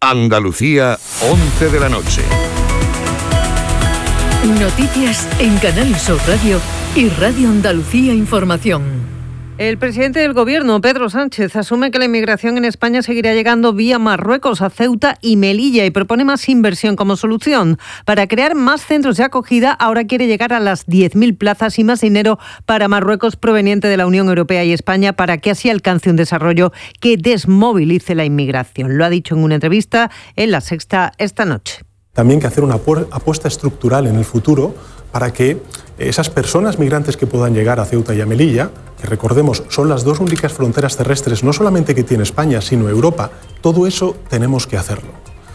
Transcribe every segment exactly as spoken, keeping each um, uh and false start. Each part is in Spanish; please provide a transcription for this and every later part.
Andalucía, once de la noche. Noticias en Canal Sur Radio y Radio Andalucía Información. El presidente del Gobierno, Pedro Sánchez, asume que la inmigración en España seguirá llegando vía Marruecos a Ceuta y Melilla y propone más inversión como solución. Para crear más centros de acogida, ahora quiere llegar a las diez mil plazas y más dinero para Marruecos proveniente de la Unión Europea y España para que así alcance un desarrollo que desmovilice la inmigración. Lo ha dicho en una entrevista en La Sexta esta noche. También que hacer una apuesta estructural en el futuro para que esas personas migrantes que puedan llegar a Ceuta y a Melilla, que recordemos son las dos únicas fronteras terrestres, no solamente que tiene España, sino Europa, todo eso tenemos que hacerlo.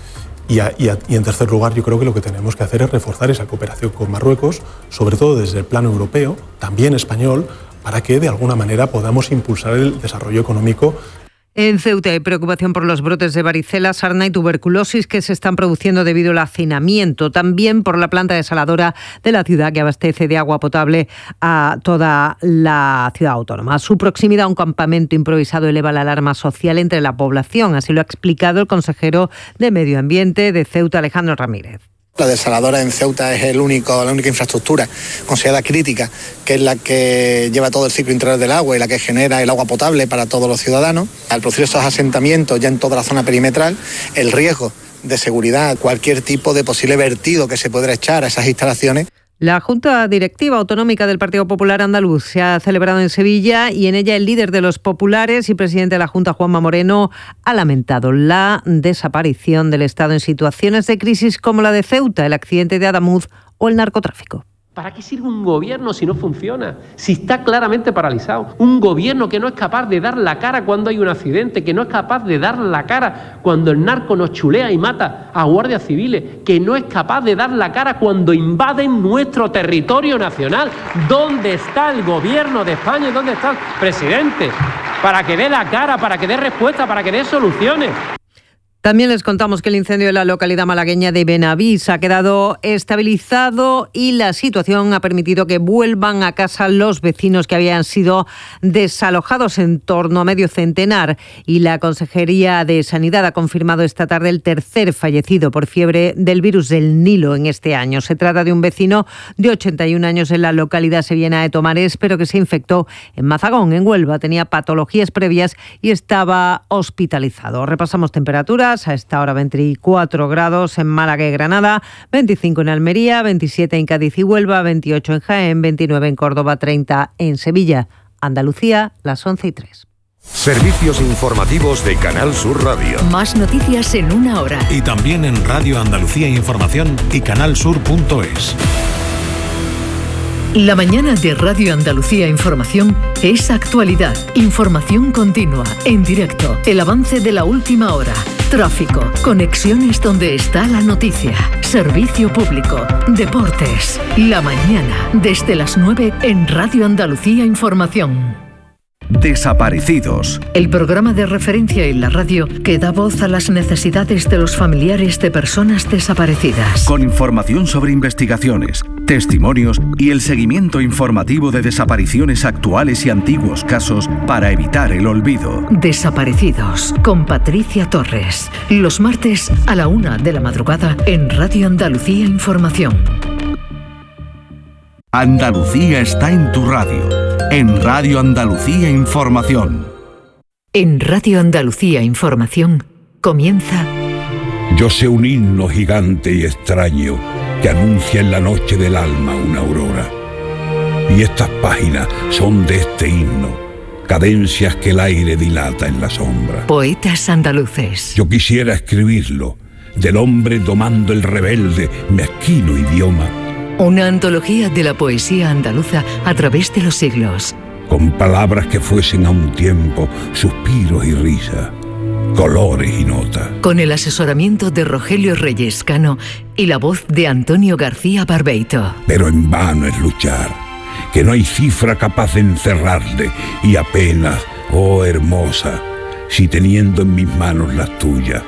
Y, a, y, a, y en tercer lugar, yo creo que lo que tenemos que hacer es reforzar esa cooperación con Marruecos, sobre todo desde el plano europeo, también español, para que de alguna manera podamos impulsar el desarrollo económico. En Ceuta hay preocupación por los brotes de varicela, sarna y tuberculosis que se están produciendo debido al hacinamiento. También por la planta desaladora de la ciudad que abastece de agua potable a toda la ciudad autónoma. A su proximidad, un campamento improvisado eleva la alarma social entre la población. Así lo ha explicado el consejero de Medio Ambiente de Ceuta, Alejandro Ramírez. La desaladora en Ceuta es el único, la única infraestructura considerada crítica, que es la que lleva todo el ciclo integral del agua y la que genera el agua potable para todos los ciudadanos. Al producir estos asentamientos ya en toda la zona perimetral, el riesgo de seguridad, cualquier tipo de posible vertido que se pudiera echar a esas instalaciones. La Junta Directiva Autonómica del Partido Popular Andaluz se ha celebrado en Sevilla y en ella el líder de los populares y presidente de la Junta, Juanma Moreno, ha lamentado la desaparición del Estado en situaciones de crisis como la de Ceuta, el accidente de Adamuz o el narcotráfico. ¿Para qué sirve un gobierno si no funciona? Si está claramente paralizado. Un gobierno que no es capaz de dar la cara cuando hay un accidente, que no es capaz de dar la cara cuando el narco nos chulea y mata a guardias civiles, que no es capaz de dar la cara cuando invaden nuestro territorio nacional. ¿Dónde está el gobierno de España y dónde está el presidente? Para que dé la cara, para que dé respuesta, para que dé soluciones. También les contamos que el incendio en la localidad malagueña de Benavís ha quedado estabilizado y la situación ha permitido que vuelvan a casa los vecinos que habían sido desalojados, en torno a medio centenar. Y la Consejería de Sanidad ha confirmado esta tarde el tercer fallecido por fiebre del virus del Nilo en este año. Se trata de un vecino de ochenta y un años en la localidad sevillana de Tomares, pero que se infectó en Mazagón, en Huelva. Tenía patologías previas y estaba hospitalizado. Repasamos temperaturas. A esta hora veinticuatro grados en Málaga y Granada, veinticinco en Almería, veintisiete en Cádiz y Huelva, veintiocho en Jaén, veintinueve en Córdoba, treinta en Sevilla. Andalucía, las once y tres. Servicios informativos de Canal Sur Radio. Más noticias en una hora. Y también en Radio Andalucía Información y canalsur punto es. La mañana de Radio Andalucía Información es actualidad, información continua, en directo, el avance de la última hora, tráfico, conexiones donde está la noticia, servicio público, deportes. La mañana, desde las nueve en Radio Andalucía Información. Desaparecidos. El programa de referencia en la radio que da voz a las necesidades de los familiares de personas desaparecidas. Con información sobre investigaciones, testimonios y el seguimiento informativo de desapariciones actuales y antiguos casos para evitar el olvido. Desaparecidos, con Patricia Torres. Los martes a la una de la madrugada en Radio Andalucía Información. Andalucía está en tu radio. En Radio Andalucía Información. En Radio Andalucía Información comienza... Yo sé un himno gigante y extraño que anuncia en la noche del alma una aurora. Y estas páginas son de este himno, cadencias que el aire dilata en la sombra. Poetas andaluces. Yo quisiera escribirlo, del hombre domando el rebelde, mezquino idioma. Una antología de la poesía andaluza a través de los siglos. Con palabras que fuesen a un tiempo suspiros y risa, colores y notas. Con el asesoramiento de Rogelio Reyes Cano y la voz de Antonio García Barbeito. Pero en vano es luchar, que no hay cifra capaz de encerrarle, y apenas, oh hermosa, si teniendo en mis manos las tuyas,